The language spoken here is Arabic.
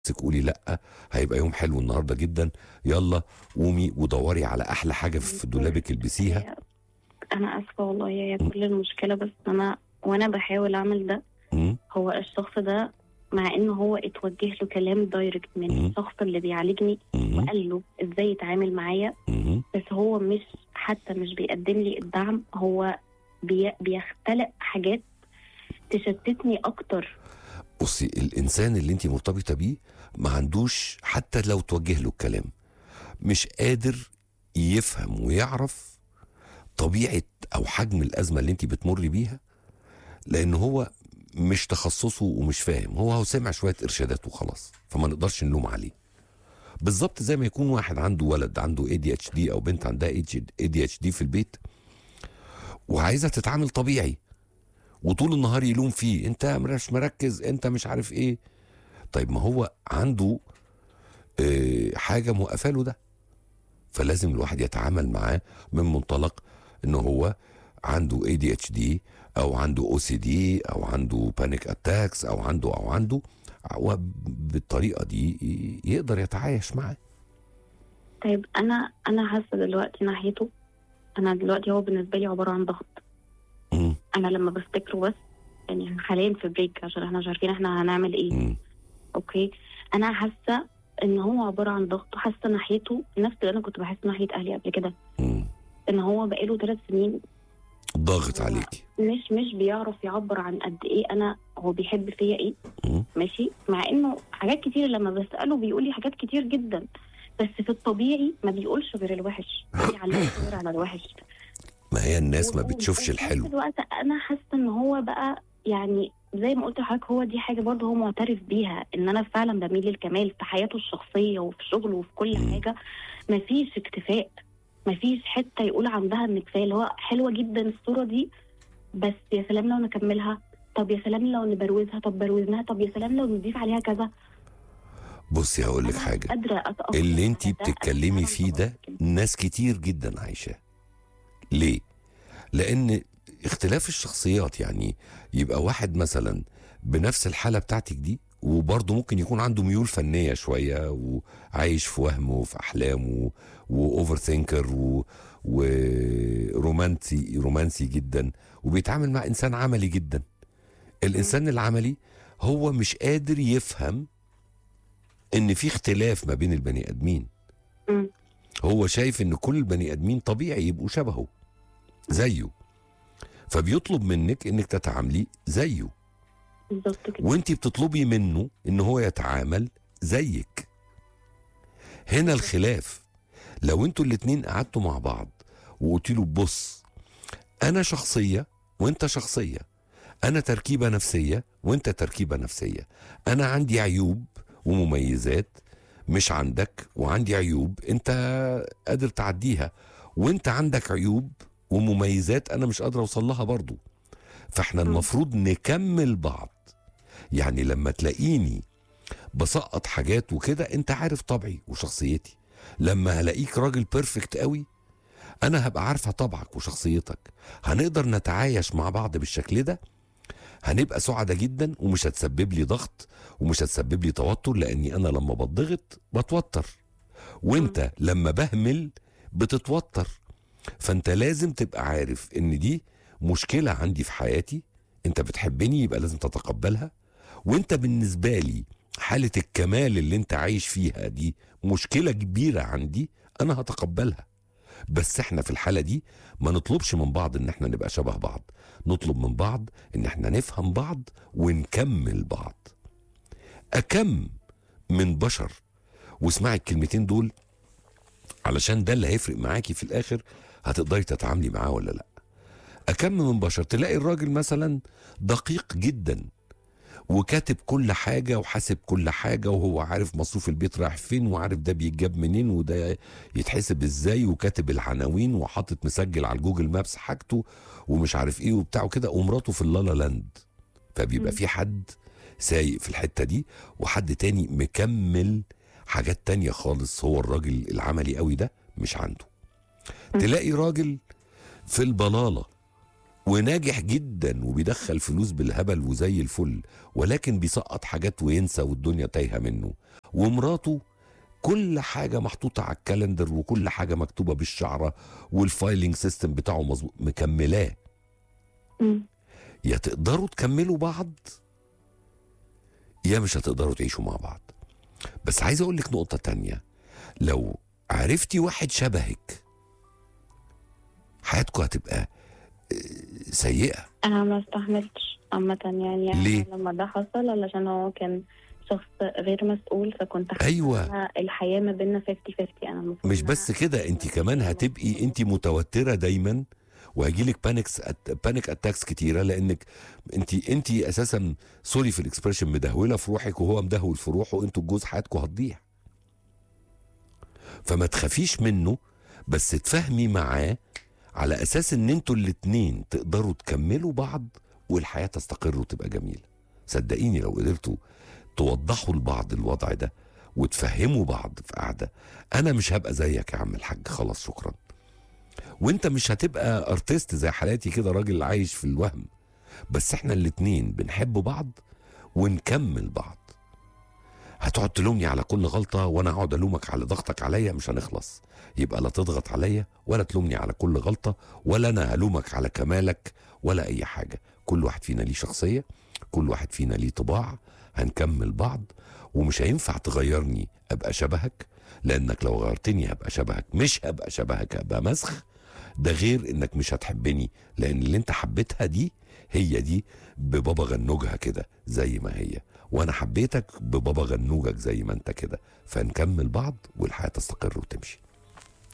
قولي لأ، هيبقى يوم حلو النهارده جدا، يلا قومي ودوري على أحلى حاجة في دولابك البسيها. انا اسفه والله، هي م- كل المشكله بس وانا بحاول اعمل ده. م- هو الشخص ده مع انه هو اتوجه له كلام دايركت من م- الشخص اللي بيعالجني م- وقال له ازاي يتعامل معايا، م- بس هو حتى مش بيقدم لي الدعم. هو بيختلق حاجات تشتتني اكتر. بصي، الإنسان اللي انت مرتبطة بيه ما عندوش حتى لو توجه له الكلام، مش قادر يفهم ويعرف طبيعة أو حجم الأزمة اللي انت بتمر بيها، لأن هو مش تخصصه ومش فاهم. هو سمع شوية إرشادات وخلاص، فما نقدرش نلوم عليه. بالظبط زي ما يكون واحد عنده ولد عنده ADHD أو بنت عندها ADHD في البيت وعايزة تتعامل طبيعي، وطول النهار يلوم فيه، انت مش مركز، انت مش عارف ايه. طيب ما هو عنده حاجة موقفة له ده، فلازم الواحد يتعامل معاه من منطلق انه هو عنده ADHD او عنده OCD او عنده بانيك اتاكس او عنده وبالطريقة دي يقدر يتعايش معاه. طيب انا حاسه دلوقتي ناحيته. انا دلوقتي هو بالنسبه لي عباره عن ضغط. مم. انا لما بفتكره بس، يعني إحنا حاليا في بريك عشان احنا مش عارفين احنا هنعمل ايه. مم. اوكي، انا حاسه ان هو عباره عن ضغط، وحاسه ناحيته نفس اللي انا كنت بحس ناحيه اهلي قبل كده، مم. ان هو بقاله 3 سنين ضاغط هو عليكي. مش بيعرف يعبر عن قد ايه هو بيحب فيا ايه. مم. ماشي، مع انه حاجات كتير لما بساله بيقول لي حاجات كتير جدا، بس في الطبيعي ما بيقولش غير الوحش، ما بيعلقش غير على الوحش. ما هي الناس ما وفي بتشوفش نفس الحلو. الوقت انا حاسه ان هو بقى، يعني زي ما قلت لحضرتك، هو دي حاجه برضه هو معترف بيها، ان انا فعلا بميل للكمال في حياته الشخصيه وفي شغله وفي كل حاجه. مفيش اكتفاء، مفيش حته يقول عندها ان كفايه، اللي هو حلوه جدا الصوره دي، بس يا سلام لو نكملها، طب يا سلام لو نبروزها، طب بروزناها، طب يا سلام لو نضيف عليها كذا. بصي هقول لك انا مش حاجة، قادره اتاقلم اللي على انتي ده. أنا بتتكلمي فعلا فيه ده بقول ناس كتير جدا عايشاه. ليه؟ لان اختلاف الشخصيات، يعني يبقى واحد مثلا بنفس الحالة بتاعتك دي وبرضه ممكن يكون عنده ميول فنية شوية وعايش في وهمه وفي أحلامه وأوفر ثينكر رومانسي جدا، وبيتعامل مع إنسان عملي جدا. الإنسان العملي هو مش قادر يفهم إن في اختلاف ما بين البني آدمين. مم. هو شايف إن كل البني آدمين طبيعي يبقوا شبهه زيه، فبيطلب منك إنك تتعاملي زيه، بالظبط كده. وانتي بتطلبي منه ان هو يتعامل زيك. هنا الخلاف. لو انتوا الاتنين قعدتوا مع بعض وقلت له بص، انا شخصية وانت شخصية، انا تركيبة نفسية وانت تركيبة نفسية، انا عندي عيوب ومميزات مش عندك، وعندي عيوب انت قادر تعديها، وانت عندك عيوب ومميزات انا مش قادر اوصل لها برضو، فاحنا المفروض نكمل بعض. يعني لما تلاقيني بسقط حاجات وكده، انت عارف طبعي وشخصيتي، لما هلاقيك راجل بيرفكت قوي انا هبقى عارفة طبعك وشخصيتك، هنقدر نتعايش مع بعض بالشكل ده، هنبقى سعداء جدا، ومش هتسبب لي ضغط ومش هتسبب لي توتر، لاني انا لما بضغط بتوتر، وانت لما بهمل بتتوتر. فانت لازم تبقى عارف ان دي مشكلة عندي في حياتي، انت بتحبني يبقى لازم تتقبلها، وانت بالنسبة لي حالة الكمال اللي انت عايش فيها دي مشكلة كبيرة عندي، انا هتقبلها. بس احنا في الحالة دي ما نطلبش من بعض ان احنا نبقى شبه بعض، نطلب من بعض ان احنا نفهم بعض ونكمل بعض. اكم من بشر، واسمعي الكلمتين دول علشان ده اللي هيفرق معاكي في الاخر، هتقدري تتعاملي معاه ولا لا. اكم من بشر، تلاقي الراجل مثلا دقيق جدا وكاتب كل حاجة وحاسب كل حاجة، وهو عارف مصروف البيت رايح فين، وعارف ده بيتجاب منين وده يتحسب ازاي، وكاتب العناوين وحاطط مسجل على الجوجل مابس حاجته ومش عارف ايه وبتاع وكده، ومراته في اللالا لاند. فبيبقى في حد سايق في الحتة دي، وحد تاني مكمل حاجات تانية خالص، هو الراجل العملي قوي ده مش عنده. تلاقي راجل في البلالة وناجح جدا وبيدخل فلوس بالهبل وزي الفل، ولكن بيسقط حاجات وينسى والدنيا تايهه منه. ومراته كل حاجه محطوطه على الكالندر وكل حاجه مكتوبه بالشعره والفايلنج سيستم بتاعه مظبوط مكملاه. مم. يا تقدروا تكملوا بعض يا مش هتقدروا تعيشوا مع بعض. بس عايز اقول لك نقطه تانية، لو عرفتي واحد شبهك حياتكم هتبقى سيئه. انا ما استحملتش عامة يعني ليه؟ لما ده حصل علشان هو كان شخص غير مسؤول، فكنت حاسة ايوه إن الحياة ما بيننا 50-50. انا المفروض مش بس كده، انت كمان هتبقي انت متوتره دايما وهيجيلك بانيك اتاكس كتيره، لانك انت اساسا سوري في الاكسبريشن مدهوله في روحك وهو مدهول في روحه، انتوا الجوز حياتكم هتضيع. فما تخافيش منه، بس تفهمي معاه على اساس ان انتوا الاتنين تقدروا تكملوا بعض والحياه تستقر وتبقى جميله. صدقيني لو قدرتوا توضحوا لبعض الوضع ده وتفهموا بعض في قعده، انا مش هبقى زيك يا عم الحاج خلاص شكرا، وانت مش هتبقى ارتست زي حالاتي كده راجل عايش في الوهم، بس احنا الاتنين بنحب بعض ونكمل بعض. هتقعد تلومني على كل غلطة وانا اقعد الومك على ضغطك عليا، مش هنخلص. يبقى لا تضغط عليا ولا تلومني على كل غلطة، ولا انا هلومك على كمالك ولا اي حاجة. كل واحد فينا ليه شخصية، كل واحد فينا ليه طباع، هنكمل بعض. ومش هينفع تغيرني ابقى شبهك، لانك لو غيرتني هبقى شبهك، مش هبقى شبهك هبقى مسخ. ده غير انك مش هتحبني، لان اللي انت حبيتها دي هي دي ببابا غنوجها كده زي ما هي، وانا حبيتك ببابا غنوجك زي ما انت كده، فنكمل بعض والحياة تستقر وتمشي.